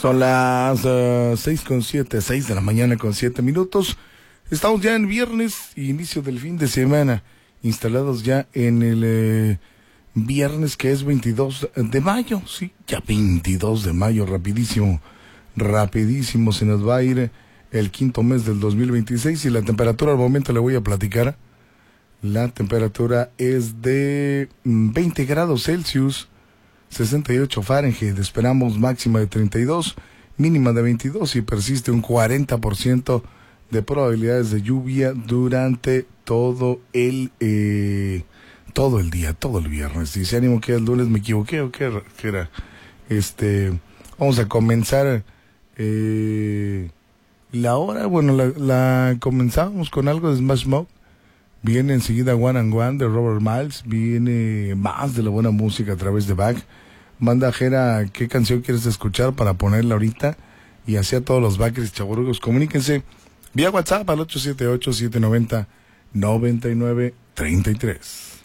Son las 6 de la mañana con 7 minutos. Estamos ya en viernes, inicio del fin de semana, instalados ya en el viernes que es 22 de mayo, sí, ya 22 de mayo, rapidísimo se nos va a ir el quinto mes del 2026 y la temperatura al momento le voy a platicar. La temperatura es de 20 grados Celsius, 68 Fahrenheit, esperamos máxima de 32, mínima de 22 y persiste un 40% de probabilidades de lluvia durante todo el día, todo el viernes. Dice ánimo que el lunes me equivoqué o qué era. Vamos a comenzar la hora, bueno, la comenzamos con algo de Smash Mouth. Viene enseguida One and One de Robert Miles, viene más de la buena música a través de Back. Manda Jera, ¿qué canción quieres escuchar para ponerla ahorita? Y así a todos los backers chavorrucos, comuníquense vía WhatsApp al 878-790-9933.